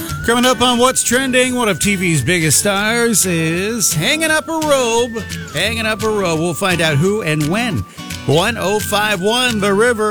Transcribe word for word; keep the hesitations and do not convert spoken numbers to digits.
Coming up on What's Trending, one of T V's biggest stars is hanging up a robe. Hanging up a robe. We'll find out who and when. one oh five one The River.